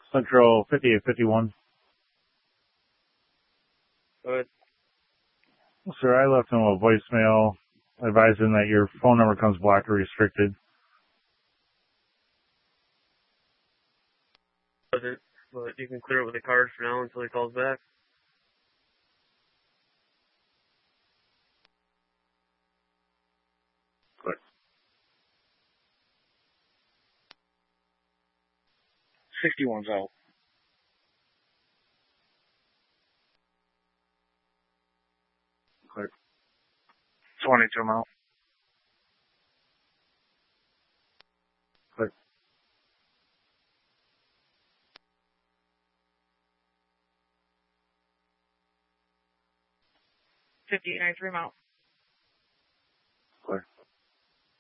Central 5851. Go ahead. Sir, I left him a voicemail advising that your phone number comes blocked or restricted. But you can clear it with a card for now until he calls back. Click. 61's out. Click. 22 out. Click. 5893 out.